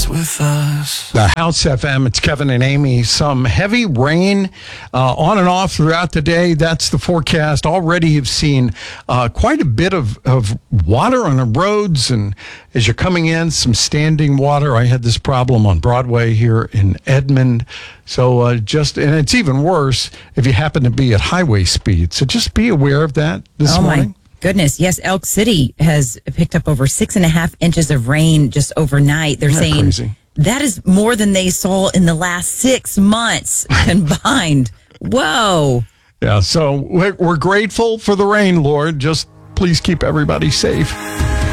was with us. The House FM, it's Kevin and Amy. Some heavy rain on and off throughout the day. That's the forecast. Already you've seen quite a bit of water on the roads. And as you're coming in, some standing water. I had this problem on Broadway here in Edmond. So and it's even worse if you happen to be at highway speed. So just be aware of that this morning. My goodness. Yes, Elk City has picked up over 6.5 inches of rain just overnight. They're saying crazy? That is more than they saw in the last 6 months combined. Whoa. Yeah, so we're grateful for the rain, Lord. Just please keep everybody safe.